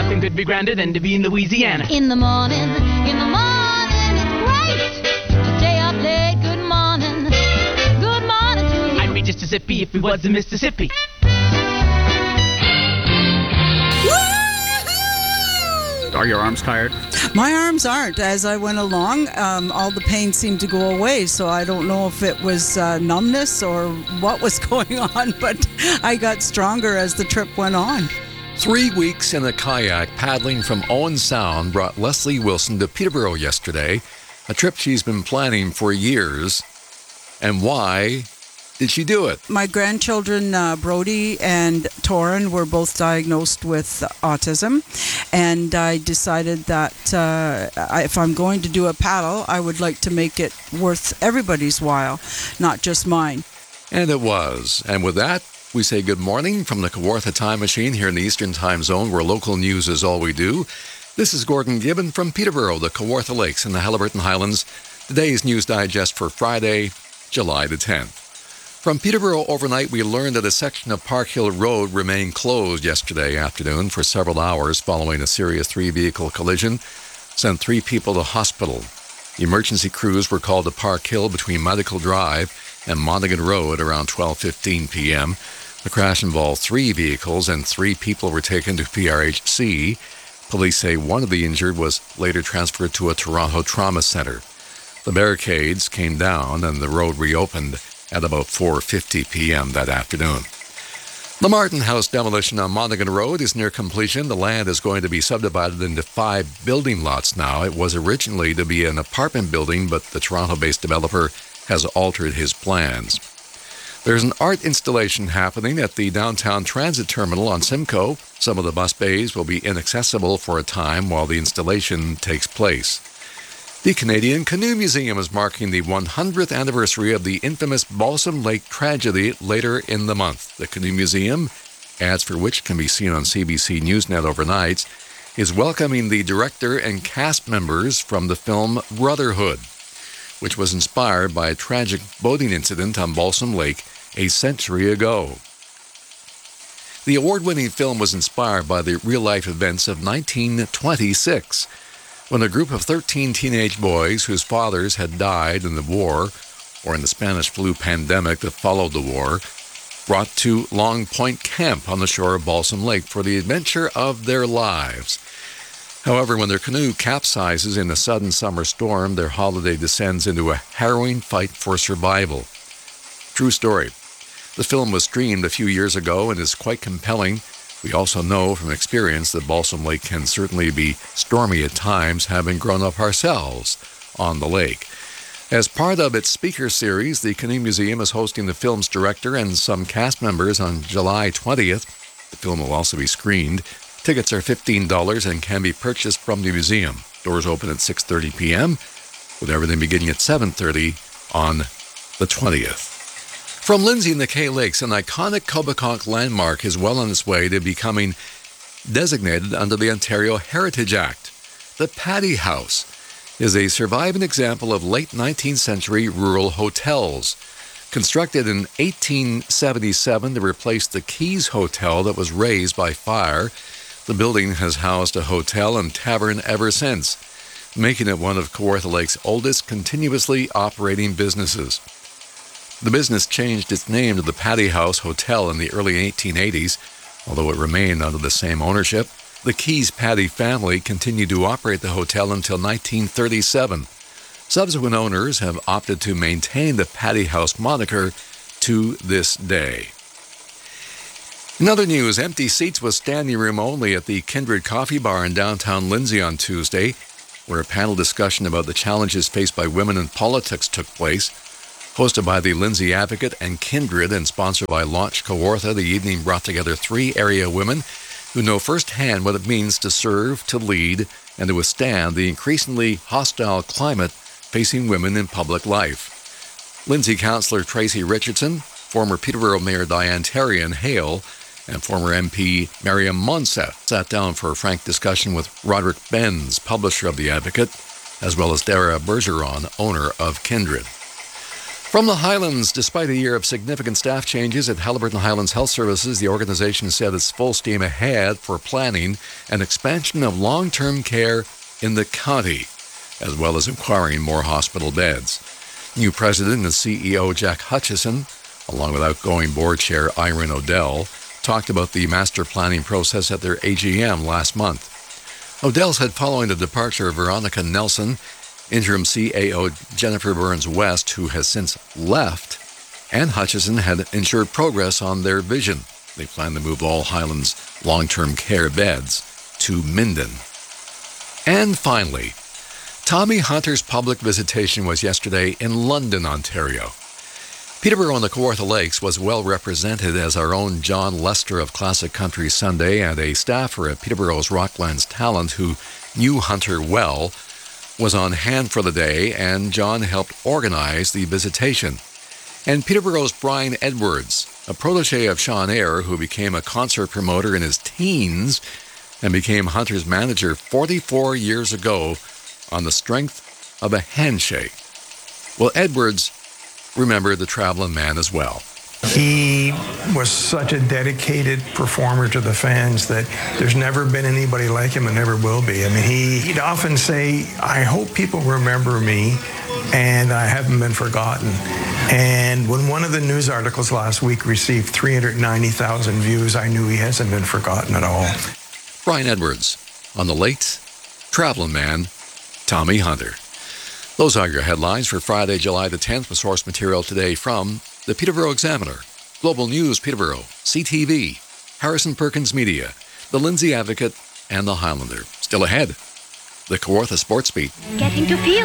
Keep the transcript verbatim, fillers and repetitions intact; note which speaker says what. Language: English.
Speaker 1: Nothing could be grander than to be in Louisiana.
Speaker 2: In the morning, in the morning, it's great to stay up late. Good morning, good morning to you.
Speaker 1: I'd be just as hippie if we was in Mississippi.
Speaker 3: Are your arms tired?
Speaker 4: My arms aren't. As I went along, um, all the pain seemed to go away, so I don't know if it was uh, numbness or what was going on, but I got stronger as the trip went on.
Speaker 5: Three weeks in a kayak paddling from Owen Sound brought Leslie Wilson to Peterborough yesterday, a trip she's been planning for years. And why did she do it?
Speaker 4: My grandchildren, uh, Brody and Torin, were both diagnosed with autism, and I decided that uh, I, if I'm going to do a paddle, I would like to make it worth everybody's while, not just mine.
Speaker 5: And it was. And with that, we say good morning from the Kawartha Time Machine here in the Eastern Time Zone, where local news is all we do. This is Gordon Gibbon from Peterborough, the Kawartha Lakes and the Haliburton Highlands. Today's News Digest for Friday, July the tenth. From Peterborough overnight, we learned that a section of Park Hill Road remained closed yesterday afternoon for several hours following a serious three-vehicle collision, sent three people to hospital. Emergency crews were called to Park Hill between Medical Drive and Monaghan Road around twelve fifteen p.m. The crash involved three vehicles and three people were taken to P R H C. Police say one of the injured was later transferred to a Toronto trauma center. The barricades came down and the road reopened at about four fifty p.m. that afternoon. The Martin House demolition on Monaghan Road is near completion. The land is going to be subdivided into five building lots now. It was originally to be an apartment building, but the Toronto-based developer has altered his plans. There's an art installation happening at the downtown transit terminal on Simcoe. Some of the bus bays will be inaccessible for a time while the installation takes place. The Canadian Canoe Museum is marking the one hundredth anniversary of the infamous Balsam Lake tragedy later in the month. The Canoe Museum, ads for which can be seen on C B C Newsnet overnight, is welcoming the director and cast members from the film Brotherhood, which was inspired by a tragic boating incident on Balsam Lake a century ago. The award-winning film was inspired by the real-life events of nineteen twenty-six, when a group of thirteen teenage boys whose fathers had died in the war or in the Spanish flu pandemic that followed the war brought to Long Point Camp on the shore of Balsam Lake for the adventure of their lives. However, when their canoe capsizes in a sudden summer storm, their holiday descends into a harrowing fight for survival. True story. The film was streamed a few years ago and is quite compelling. We also know from experience that Balsam Lake can certainly be stormy at times, having grown up ourselves on the lake. As part of its speaker series, the Canoe Museum is hosting the film's director and some cast members on July twentieth. The film will also be screened. Tickets are fifteen dollars and can be purchased from the museum. Doors open at six thirty p.m., with everything beginning at seven thirty on the twentieth. From Lindsay in the Kay Lakes, an iconic Cobeconk landmark is well on its way to becoming designated under the Ontario Heritage Act. The Paddy House is a surviving example of late nineteenth century rural hotels. Constructed in eighteen seventy-seven to replace the Keys Hotel that was razed by fire, the building has housed a hotel and tavern ever since, making it one of Kawartha Lake's oldest continuously operating businesses. The business changed its name to the Paddy House Hotel in the early eighteen eighties. Although it remained under the same ownership, the Keys Paddy family continued to operate the hotel until nineteen thirty-seven. Subsequent owners have opted to maintain the Paddy House moniker to this day. In other news, empty seats with standing room only at the Kindred Coffee Bar in downtown Lindsay on Tuesday, where a panel discussion about the challenges faced by women in politics took place. Hosted by the Lindsay Advocate and Kindred and sponsored by Launch Kawartha, the evening brought together three area women who know firsthand what it means to serve, to lead, and to withstand the increasingly hostile climate facing women in public life. Lindsay Councillor Tracy Richardson, former Peterborough Mayor Diane Terrian Hale, and former M P Mariam Monsef sat down for a frank discussion with Roderick Benz, publisher of The Advocate, as well as Dara Bergeron, owner of Kindred. From the Highlands, despite a year of significant staff changes at Haliburton Highlands Health Services, the organization said it's full steam ahead for planning an expansion of long-term care in the county, as well as acquiring more hospital beds. New president and C E O Jack Hutchison, along with outgoing board chair Irene O'Dell, talked about the master planning process at their A G M last month. O'Dell said following the departure of Veronica Nelson, interim C A O Jennifer Burns-West, who has since left, and Hutchison had ensured progress on their vision. They plan to move all Highlands long-term care beds to Minden. And finally, Tommy Hunter's public visitation was yesterday in London, Ontario. Peterborough on the Kawartha Lakes was well represented as our own John Lester of Classic Country Sunday and a staffer at Peterborough's Rocklands Talent who knew Hunter well was on hand for the day, and John helped organize the visitation. And Peterborough's Brian Edwards, a protege of Sean Eyre who became a concert promoter in his teens and became Hunter's manager forty-four years ago on the strength of a handshake. Well, Edwards remembered the traveling man as well.
Speaker 6: He was such a dedicated performer to the fans that there's never been anybody like him and never will be. I mean, he, he'd often say, I hope people remember me and I haven't been forgotten. And when one of the news articles last week received three hundred ninety thousand views, I knew he hasn't been forgotten at all.
Speaker 5: Brian Edwards on the late traveling man, Tommy Hunter. Those are your headlines for Friday, July the tenth, with source material today from the Peterborough Examiner, Global News Peterborough, C T V, Harrison Perkins Media, the Lindsay Advocate, and the Highlander. Still ahead, the Kawartha Sports Beat.
Speaker 2: Getting to feel